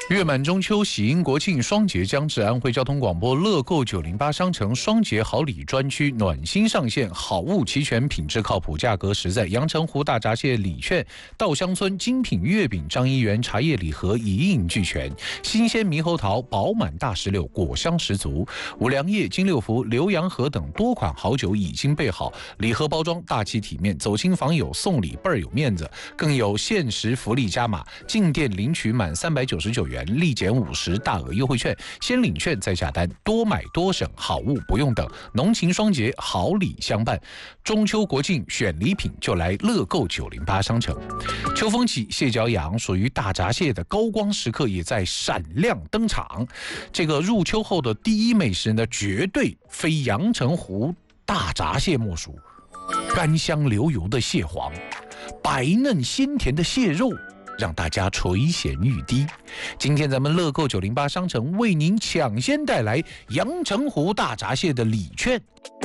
月满中秋，喜迎国庆，双节将至。安徽交通广播乐购908商城双节好礼专区暖心上线，好物齐全，品质靠谱，价格实在。阳澄湖大闸蟹礼券、稻香村精品月饼、张一元茶叶礼盒一应俱全，新鲜猕猴桃、饱满大石榴果香十足，五粮液、金六福、浏阳河等多款好酒已经备好，礼盒包装大气体面，走亲访友送礼倍儿有面子，更有限时福利加码，进店领取满399元。立减50大额优惠券，先领券再下单，多买多省，好物不用等。浓情双节，好礼相伴。中秋国庆选礼品就来乐购908商城。秋风起，蟹脚痒，属于大闸蟹的高光时刻也在闪亮登场。这个入秋后的第一美食呢，绝对非阳澄湖大闸蟹莫属。甘香流油的蟹黄，白嫩鲜甜的蟹肉，让大家垂涎欲滴。今天咱们乐购908商城为您抢先带来阳澄湖大闸蟹的礼券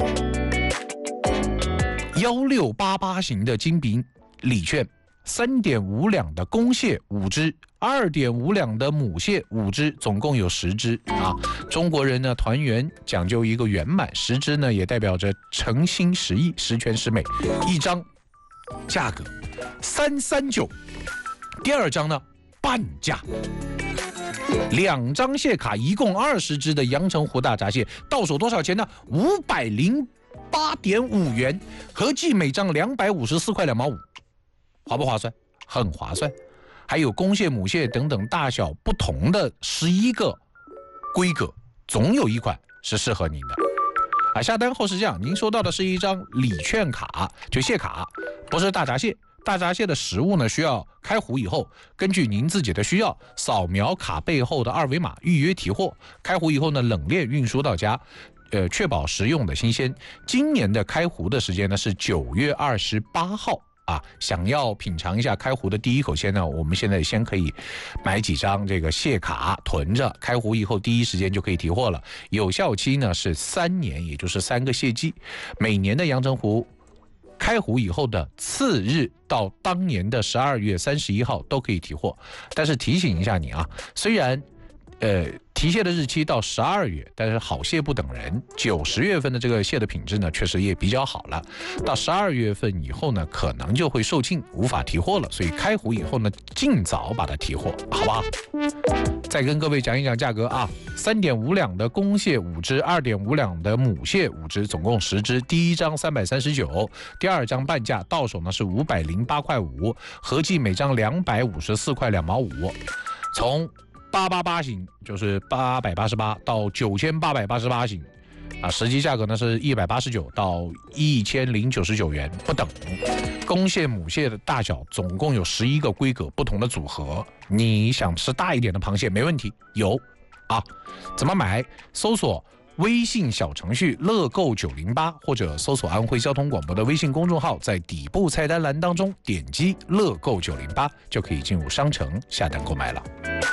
，1688型的精品礼券，3.5两的公蟹5只，2.5两的母蟹5只，总共有10只啊。中国人呢团圆讲究一个圆满，10只呢也代表着诚心实意，十全十美。一张价格339。第二张呢，半价，2张蟹卡，一共20只的阳澄湖大闸蟹，到手多少钱呢？508.5元，合计每张254块2毛5，划不划算？很划算。还有公蟹、母蟹等等大小不同的11个规格，总有一款是适合您的。下单后是这样，您收到的是一张礼券卡，就蟹卡，不是大闸蟹。大闸蟹的食物呢，需要开湖以后，根据您自己的需要，扫描卡背后的2维码预约提货。开湖以后呢，冷链运输到家，确保食用的新鲜。今年的开湖的时间呢是9月28号啊。想要品尝一下开湖的第一口鲜呢，我们现在先可以买几张这个蟹卡囤着，开湖以后第一时间就可以提货了。有效期呢是3年，也就是3个蟹季。每年的阳澄湖开湖以后的次日到当年的12月31号都可以提货，但是提醒一下你啊，虽然提蟹的日期到12月，但是好蟹不等人，9、10月份的这个蟹的品质呢，确实也比较好了。到12月份以后呢，可能就会售罄，无法提货了。所以开湖以后呢，尽早把它提货，好不好？再跟各位讲一讲价格啊，3.5两的公蟹5只，2.5两的母蟹5只，总共10只。第一张339，第二张半价，到手呢是508块5，合计每张254块2毛5。从888型就是888到9888型啊，实际价格呢是189到1099元不等。公蟹、母蟹的大小总共有11个规格，不同的组合。你想吃大一点的螃蟹没问题，有啊。怎么买？搜索微信小程序乐购908，或者搜索安徽交通广播的微信公众号，在底部菜单栏当中点击乐购908，就可以进入商城下单购买了。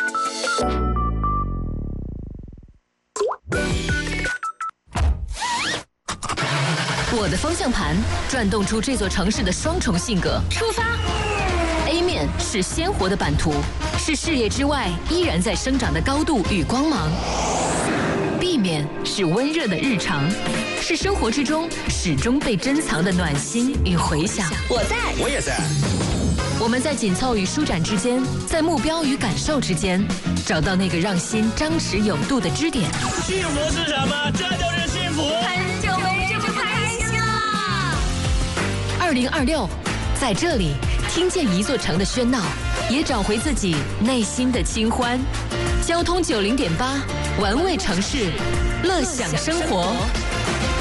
我的方向盘转动出这座城市的双重性格。出发 A 面是鲜活的版图，是视野之外依然在生长的高度与光芒。B 面是温热的日常，是生活之中始终被珍藏的暖心与回响。 我在， 我也在。 我们在紧凑与舒展之间，在目标与感受之间，找到那个让心张弛有度的支点。 幸福是什么？这就是幸福。 很久没这么开心了。 2026，在这里听见一座城的喧闹，也找回自己内心的清欢。交通90.8，玩味城市，乐享生活。